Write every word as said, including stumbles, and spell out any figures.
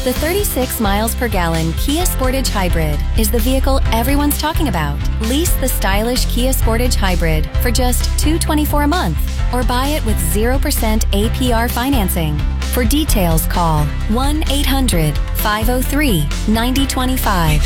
The thirty-six miles per gallon Kia Sportage Hybrid is the vehicle everyone's talking about. Lease the stylish Kia Sportage Hybrid for just two hundred twenty-four dollars a month or buy it with zero percent A P R financing. For details, call one eight hundred, five oh three, nine oh two five.